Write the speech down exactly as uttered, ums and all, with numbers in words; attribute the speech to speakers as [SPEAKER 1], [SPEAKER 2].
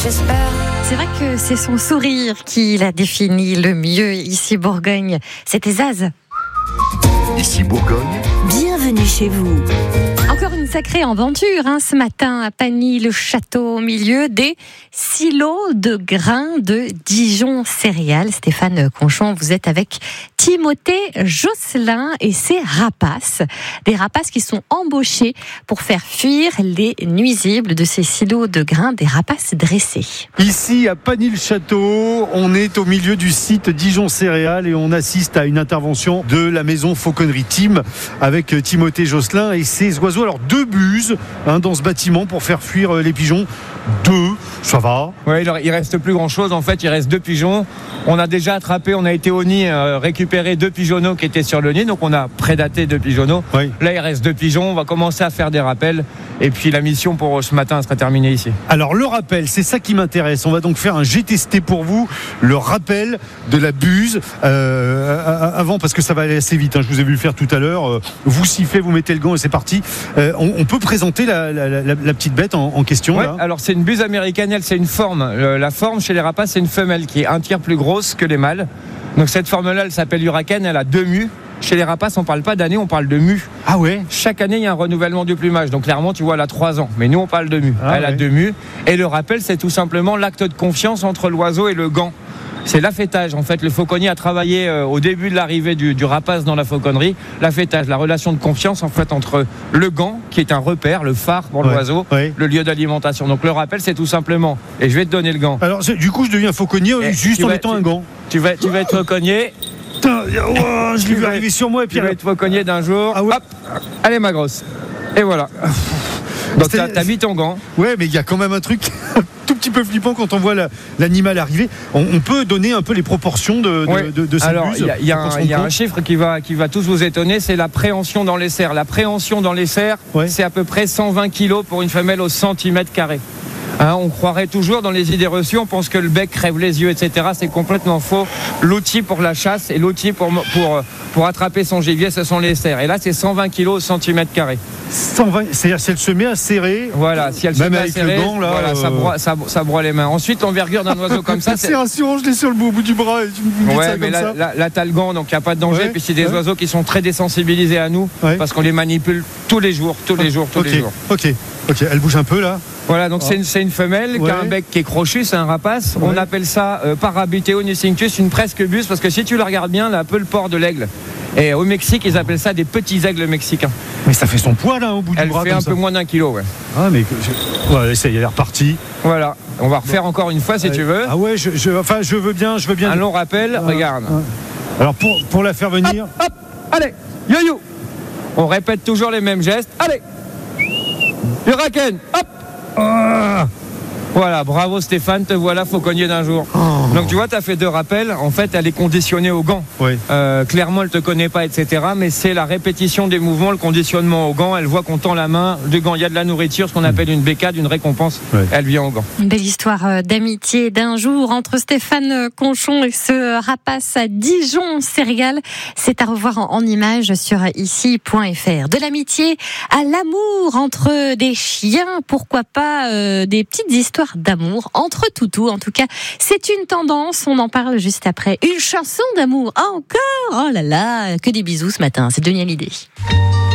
[SPEAKER 1] j'espère.
[SPEAKER 2] C'est vrai que c'est son sourire qui l'a défini le mieux ici Bourgogne. C'était Zaz.
[SPEAKER 3] Ici Bourgogne.
[SPEAKER 1] Bienvenue chez vous.
[SPEAKER 2] Encore une sacrée aventure hein, ce matin à Pagny-le-Château, au milieu des silos de grains de Dijon céréales. Stéphane Conchon, vous êtes avec Timothée Josselin et ses rapaces. Des rapaces qui sont embauchés pour faire fuir les nuisibles de ces silos de grains, des rapaces dressés.
[SPEAKER 4] Ici à Pagny-le-Château, on est au milieu du site Dijon céréales et on assiste à une intervention de la maison Fauconnerie Team avec Timothée Josselin et ses oiseaux. Alors deux buses hein, dans ce bâtiment pour faire fuir les pigeons. Deux, ça va.
[SPEAKER 5] Oui, il reste plus grand chose en fait, il reste deux pigeons. On a déjà attrapé, on a été au nid euh, récupérer deux pigeonneaux qui étaient sur le nid, donc on a prédaté deux pigeonneaux. Oui. Là il reste deux pigeons, on va commencer à faire des rappels et puis la mission pour ce matin sera terminée ici.
[SPEAKER 4] Alors le rappel, c'est ça qui m'intéresse. On va donc faire un G T S T pour vous, le rappel de la buse euh, avant parce que ça va aller assez vite. Hein, je vous ai vu le faire tout à l'heure. Euh, vous sifflez, vous mettez le gant et c'est parti. Euh, on, on peut présenter la, la, la, la petite bête en, en question.
[SPEAKER 5] Ouais,
[SPEAKER 4] là.
[SPEAKER 5] Alors c'est une buse américaine, elle c'est une forme. Euh, la forme chez les rapaces c'est une femelle qui est un tiers plus grosse que les mâles. Donc cette forme-là, elle s'appelle Huracan, elle a deux mues. Chez les rapaces, on parle pas d'année, on parle de mue.
[SPEAKER 4] Ah ouais.
[SPEAKER 5] Chaque année, il y a un renouvellement du plumage. Donc clairement, tu vois, elle a trois ans. Mais nous, on parle de mue.
[SPEAKER 4] Ah
[SPEAKER 5] elle
[SPEAKER 4] ouais.
[SPEAKER 5] a deux mues. Et le rappel, c'est tout simplement l'acte de confiance entre l'oiseau et le gant. C'est l'affêtage. En fait, le fauconnier a travaillé euh, au début de l'arrivée du, du rapace dans la fauconnerie. L'affêtage, la relation de confiance en fait entre le gant, qui est un repère, le phare pour
[SPEAKER 4] ouais.
[SPEAKER 5] l'oiseau,
[SPEAKER 4] ouais.
[SPEAKER 5] le lieu d'alimentation. Donc le rappel, c'est tout simplement. Et je vais te donner le gant.
[SPEAKER 4] Alors du coup, je deviens fauconnier et juste en vas, mettant
[SPEAKER 5] tu,
[SPEAKER 4] un gant.
[SPEAKER 5] Tu vas, tu vas être fauconnier.
[SPEAKER 4] Putain, oh, je l'ai vu arriver sur moi et puis
[SPEAKER 5] tu vas être fauconnier d'un jour. Ah ouais. Hop, allez ma grosse. Et voilà. Donc t'as, t'as mis ton gant.
[SPEAKER 4] Ouais, mais il y a quand même un truc un tout petit peu flippant quand on voit la, l'animal arriver. On, on peut donner un peu les proportions de, de, ouais. de, de cette
[SPEAKER 5] Alors,
[SPEAKER 4] buse.
[SPEAKER 5] Alors, il y, y, y a un chiffre qui va, qui va tous vous étonner, c'est la préhension dans les serres. La préhension dans les serres, ouais. c'est à peu près cent vingt kilos pour une femelle au centimètre carré. Hein, on croirait toujours dans les idées reçues, on pense que le bec crève les yeux, et cetera. C'est complètement faux. L'outil pour la chasse et l'outil pour, pour, pour attraper son gibier, ce sont les serres. Et là, c'est cent vingt kilos au centimètre carré.
[SPEAKER 4] cent vingt, c'est-à-dire si elle se met à serrer.
[SPEAKER 5] Voilà, si elle se
[SPEAKER 4] même
[SPEAKER 5] met
[SPEAKER 4] avec
[SPEAKER 5] à serrer,
[SPEAKER 4] le gant, là,
[SPEAKER 5] voilà,
[SPEAKER 4] euh...
[SPEAKER 5] ça, broie, ça, ça broie les mains. Ensuite, l'envergure d'un oiseau comme ça.
[SPEAKER 4] C'est rassurant, je l'ai sur le bout, au bout du bras. Et tu me dis
[SPEAKER 5] ouais,
[SPEAKER 4] ça
[SPEAKER 5] mais
[SPEAKER 4] comme
[SPEAKER 5] là,
[SPEAKER 4] ça.
[SPEAKER 5] là, là t'as le gant, donc il n'y a pas de danger.
[SPEAKER 4] Ouais,
[SPEAKER 5] puis c'est des
[SPEAKER 4] ouais.
[SPEAKER 5] oiseaux qui sont très désensibilisés à nous, ouais. parce qu'on les manipule tous les jours, tous les jours, tous
[SPEAKER 4] okay.
[SPEAKER 5] les jours.
[SPEAKER 4] Ok, ok, elle bouge un peu là.
[SPEAKER 5] Voilà, donc
[SPEAKER 4] oh.
[SPEAKER 5] c'est, une, c'est une femelle ouais. qui a un bec qui est crochu, c'est un rapace. Ouais. On appelle ça euh, Parabuteo nucinctus, une presque buse, parce que si tu la regardes bien, elle a un peu le port de l'aigle. Et au Mexique, ils appellent ça des petits aigles mexicains.
[SPEAKER 4] Mais ça fait son poids là au bout du
[SPEAKER 5] elle
[SPEAKER 4] bras.
[SPEAKER 5] Elle fait un
[SPEAKER 4] ça.
[SPEAKER 5] peu moins d'un kilo, ouais.
[SPEAKER 4] Ah mais ouais, ça y est, elle est repartie.
[SPEAKER 5] Voilà, on va refaire bon. encore une fois si euh, tu veux.
[SPEAKER 4] Ah ouais, je, je, enfin je veux bien, je veux bien.
[SPEAKER 5] Un long rappel, ah, regarde.
[SPEAKER 4] Ah. Alors pour pour la faire venir.
[SPEAKER 5] Hop, hop, allez, yo-yo. On répète toujours les mêmes gestes. Allez, Huracan, hop. Ah. Voilà, bravo Stéphane, te voilà fauconnier d'un jour. Oh. Donc tu vois, tu as fait deux rappels. En fait, elle est conditionnée au gant.
[SPEAKER 4] Oui.
[SPEAKER 5] Euh, clairement, elle te connaît pas, et cetera. Mais c'est la répétition des mouvements, le conditionnement au gant. Elle voit qu'on tend la main du gant. Il y a de la nourriture, ce qu'on appelle une bécade, une récompense. Oui. Elle vient au gant.
[SPEAKER 2] Une belle histoire d'amitié d'un jour entre Stéphane Conchon et ce rapace à Dijon céréales. C'est à revoir en, en images sur ici point f r. De l'amitié à l'amour entre des chiens, pourquoi pas euh, des petites histoires d'amour entre toutous. En tout cas, c'est une tendance. On en parle juste après. Une chanson d'amour. Ah, encore. Oh là là, que des bisous ce matin. C'est Denis Hallyday.